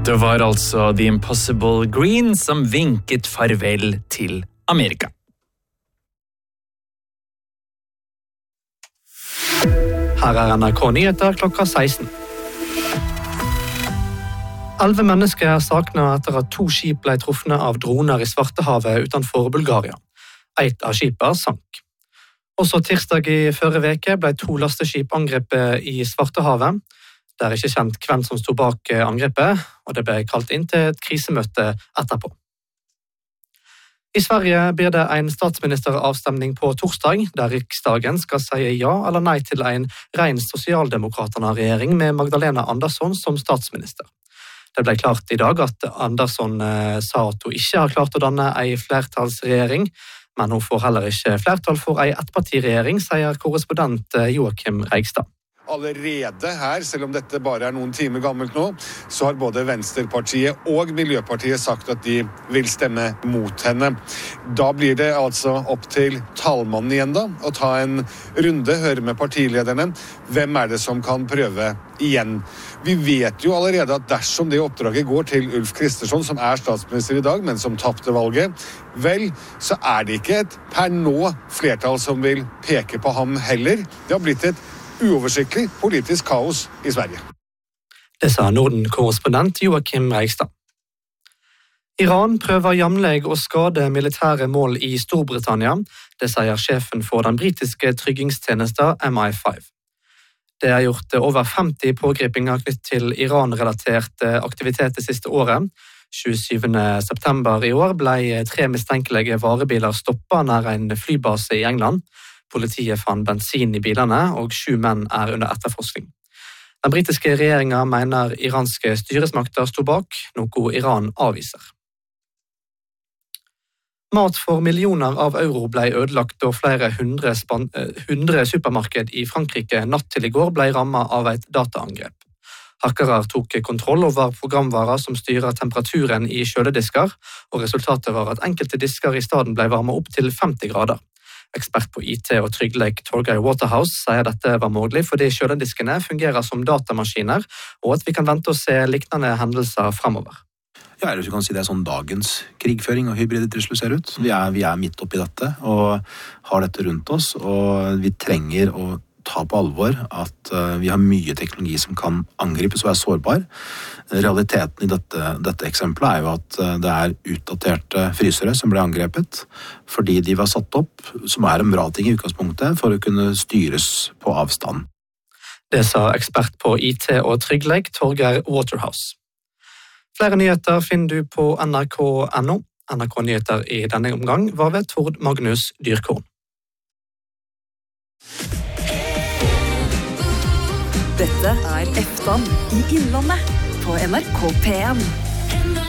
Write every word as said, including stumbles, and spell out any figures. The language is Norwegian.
Det var altså The Impossible Green som vinket farvel til Amerika. Her er N R K Nyheter klokka seksten. Elve mennesker er savnet etter at to skip ble truffet av droner i Svartehavet utenfor Bulgaria. Et av skipene sank. Også tirsdag i forrige uke ble to lasteskip angrepet i Svartehavet. Det er ikke kjent hvem som stod bak angrepet, og det ble kalt inn til et krisemøte etterpå. I Sverige blir det en statsministeravstemning på torsdag, der Riksdagen skal si ja eller nei til en ren sosialdemokraterna-regjering med Magdalena Andersson som statsminister. Det ble klart i dag at Andersson sa at hun ikke har klart å danne en flertallsregjering, men hun får heller ikke flertall for en ettpartiregjering, sier korrespondent Joakim Reigstad. Allerede her, selv om dette bare er noen timer gammelt nå, så har både Venstrepartiet og Miljøpartiet sagt at de vil stemme mot henne. Da blir det altså opp til talmannen igjen da, å ta en runde, høre med partilederne. Hvem er det som kan prøve igjen? Vi vet jo allerede at dersom det oppdraget går til Ulf Kristersson, som er statsminister i dag, men som tapte valget, vel, så er det ikke et per nå flertall som vil peke på ham heller. Det har blitt et uoversiktlig politisk kaos i Sverige. Det sa Norden-korrespondent Joakim Reigstad. Iran prøver jamleg å skade militære mål i Storbritannia. Det sier sjefen for den britiske tryggingstjenesten M I five. Det er gjort over femti pågripinger knytt til Iran-relatert aktivitet det siste året. tjuesyvende september i år ble tre mistenkelige varebiler stoppet nær en flybase i England. Politiet fant bensin i bilene, og sju menn er under etterforskning. Den britiske regjeringen mener iranske styresmakter stod bak, noe Iran avviser. Mat for millioner av euro ble ødelagt da flere hundre, span- hundre supermarked i Frankrike natt til i går ble rammet av et dataangrep. Hackere tok kontroll over programvarer som styrer temperaturen i kjøledisker, og resultatet var at enkelte disker i stedet ble varmet opp til femti grader. Ekspert på I T og tryggleik Torgeir Waterhouse sier dette var mulig fordi kjølediskene fungerer som datamaskiner, og at vi kan vente å se liknende hendelser fremover. Ja, eller så kan si det er sånn dagens krigføring og hybride trusler ser ut. Vi er, vi er midt oppi dette og har dette rundt oss, og vi trenger å ta på alvor at uh, vi har mye teknologi som kan angripes og er sårbar. Realiteten i dette, dette eksempelet er jo at uh, det er utdaterte frysere som ble angrepet fordi de var satt opp, som er en bra ting i utgangspunktet, for å kunne styres på avstand. Det sa ekspert på I T og tryggleik Torgeir Waterhouse. Flere nyheter finner du på N R K punktum no. N R K Nyheter i denne omgang var ved Tord Magnus Dyrkorn. Dette er Eftan i Innlandet på N R K P en.